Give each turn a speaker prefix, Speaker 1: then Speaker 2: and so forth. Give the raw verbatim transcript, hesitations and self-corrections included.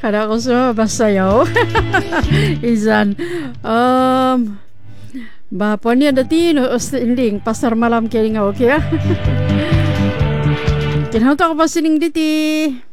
Speaker 1: Kada ko sa basayaw. Izan. Um, Bapo niya dati no osting pasar malam kaya nga okay ah. Kinahang to ako pa sining diti.